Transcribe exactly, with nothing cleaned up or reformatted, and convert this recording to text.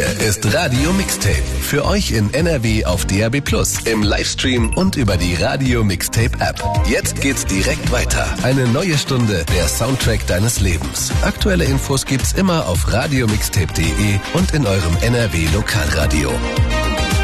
Ist Radio Mixtape. Für euch in N R W auf D A B plus, im Livestream und über die Radio Mixtape App. Jetzt geht's direkt weiter. Eine neue Stunde, der Soundtrack deines Lebens. Aktuelle Infos gibt's immer auf radiomixtape punkt de und in eurem N R W Lokalradio.